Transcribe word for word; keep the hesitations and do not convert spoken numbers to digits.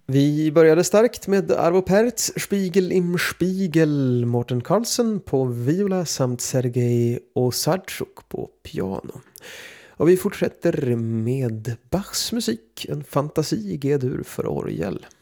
Vi började starkt med Arvo Pärts Spiegel im Spiegel, Mårten Karlsson på viola samt Sergej Osadchuk på piano. Och vi fortsätter med Bachs musik, en fantasi i G-dur för orgel.